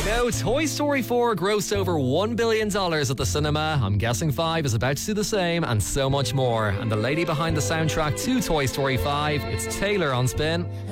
Now, Toy Story 4 grossed over $1 billion at the cinema. I'm guessing 5 is about to do the same, and so much more. And the lady behind the soundtrack to Toy Story 5, it's Taylor on Spin.